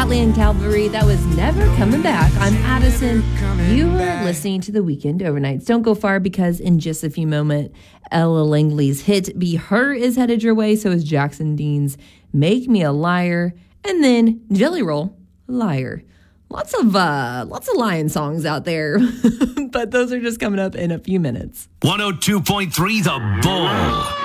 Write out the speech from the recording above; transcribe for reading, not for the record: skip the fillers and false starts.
Flatland Cavalry. That was Never Coming Back. I'm Addison. You are listening to the Weekend Overnights. Don't go far because in just a few moments, Ella Langley's hit Be Her is headed your way. So is Jackson Dean's Make Me a Liar. And then Jelly Roll, Liar. Lots of Lion songs out there. But those are just coming up in a few minutes. 102.3 The Bull.